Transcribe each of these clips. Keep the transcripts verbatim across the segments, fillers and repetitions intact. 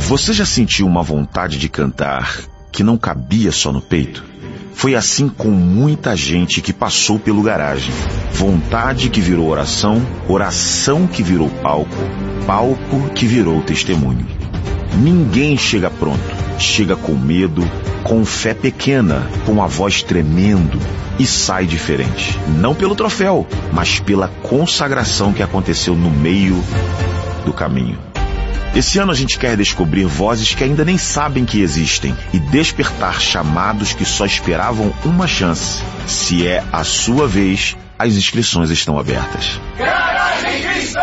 Você já sentiu uma vontade de cantar que não cabia só no peito? Foi assim com muita gente que passou pelo garagem. Vontade que virou oração, oração que virou palco, palco que virou testemunho. Ninguém chega pronto, chega com medo, com fé pequena, com a voz tremendo e sai diferente. Não pelo troféu, mas pela consagração que aconteceu no meio do caminho. Esse ano a gente quer descobrir vozes que ainda nem sabem que existem e despertar chamados que só esperavam uma chance. Se é a sua vez, as inscrições estão abertas. Garagem Cristã!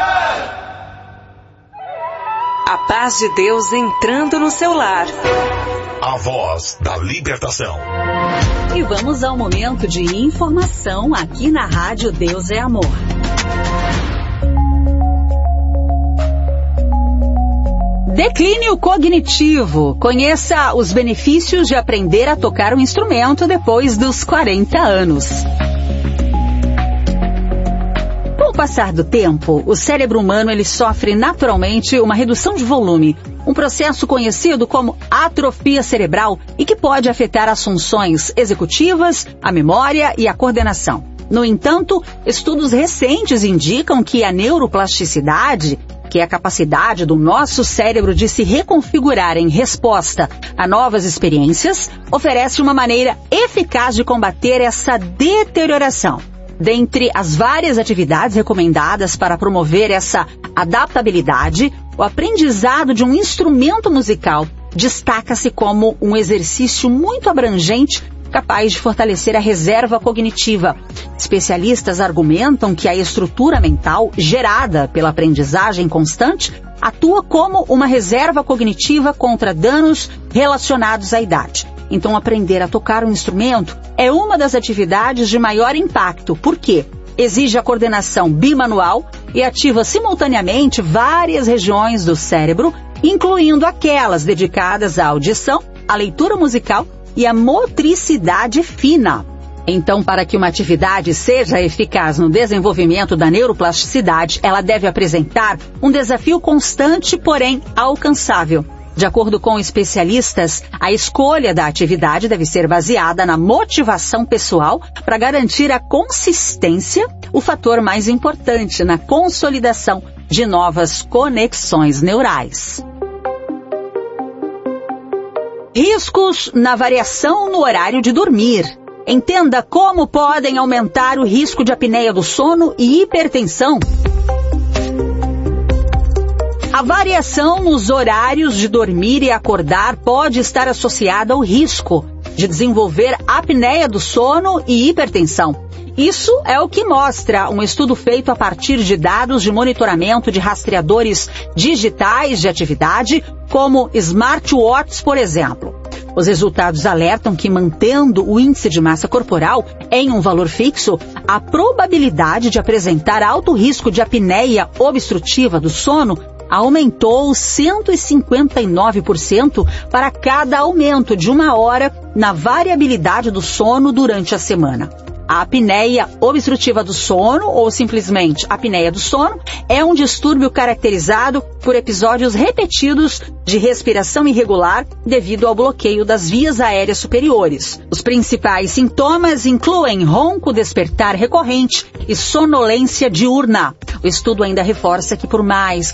A paz de Deus entrando no seu lar. A voz da libertação. E vamos ao momento de informação aqui na Rádio Deus é Amor. Declínio cognitivo. Conheça os benefícios de aprender a tocar um instrumento depois dos quarenta anos. Com o passar do tempo, o cérebro humano ele sofre naturalmente uma redução de volume, um processo conhecido como atrofia cerebral e que pode afetar as funções executivas, a memória e a coordenação. No entanto, estudos recentes indicam que a neuroplasticidade, que é a capacidade do nosso cérebro de se reconfigurar em resposta a novas experiências, oferece uma maneira eficaz de combater essa deterioração. Dentre as várias atividades recomendadas para promover essa adaptabilidade, o aprendizado de um instrumento musical destaca-se como um exercício muito abrangente capaz de fortalecer a reserva cognitiva. Especialistas argumentam que a estrutura mental gerada pela aprendizagem constante atua como uma reserva cognitiva contra danos relacionados à idade. Então, aprender a tocar um instrumento é uma das atividades de maior impacto, porque exige a coordenação bimanual e ativa simultaneamente várias regiões do cérebro, incluindo aquelas dedicadas à audição, à leitura musical e a motricidade fina. Então, para que uma atividade seja eficaz no desenvolvimento da neuroplasticidade, ela deve apresentar um desafio constante, porém alcançável. De acordo com especialistas, a escolha da atividade deve ser baseada na motivação pessoal para garantir a consistência, o fator mais importante na consolidação de novas conexões neurais. Riscos na variação no horário de dormir. Entenda como podem aumentar o risco de apneia do sono e hipertensão. A variação nos horários de dormir e acordar pode estar associada ao risco de desenvolver apneia do sono e hipertensão. Isso é o que mostra um estudo feito a partir de dados de monitoramento de rastreadores digitais de atividade, como smartwatches, por exemplo. Os resultados alertam que, mantendo o índice de massa corporal em um valor fixo, a probabilidade de apresentar alto risco de apneia obstrutiva do sono aumentou cento e cinquenta e nove por cento para cada aumento de uma hora na variabilidade do sono durante a semana. A apneia obstrutiva do sono, ou simplesmente apneia do sono, é um distúrbio caracterizado por episódios repetidos de respiração irregular devido ao bloqueio das vias aéreas superiores. Os principais sintomas incluem ronco despertar recorrente e sonolência diurna. O estudo ainda reforça que, por mais